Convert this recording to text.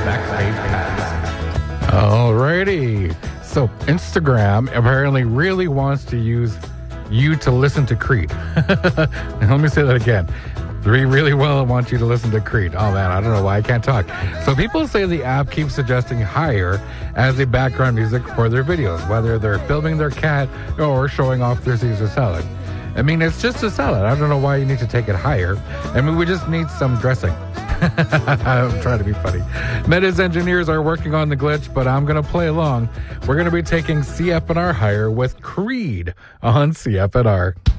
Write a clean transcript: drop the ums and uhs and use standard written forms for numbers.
Backstage Pass. Alrighty. So Instagram apparently really wants to use you to listen to Creed. Let me say that again. They really well want you to listen to Creed. Oh man, I don't know why I can't talk. So people say the app keeps suggesting Higher as the background music for their videos, whether they're filming their cat or showing off their Caesar salad. I mean, it's just a salad. I don't know why you need to take it higher. I mean, we just need some dressing. I'm trying to be funny. Meta's engineers are working on the glitch, but I'm going to play along. We're going to be taking CFNR higher with Creed on CFNR.